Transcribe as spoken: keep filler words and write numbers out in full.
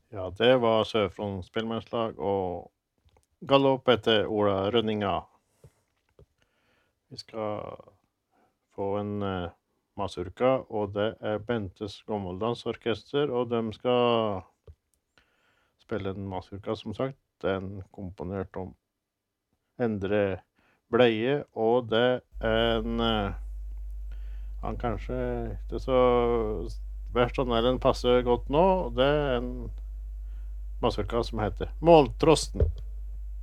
Ja, det var Sør-Fron Spellemannslag og galopp etter Ola Rønninga. Vi skal få en uh, mazurka, og det er Bentes Gommeldansorkester, og de skal spille en mazurka, som sagt. Den komponert om Endre Bleie, og det er en uh, han kanskje ikke så verst, han er den passer godt nå, og det er en mazurka som heter Måltrosten.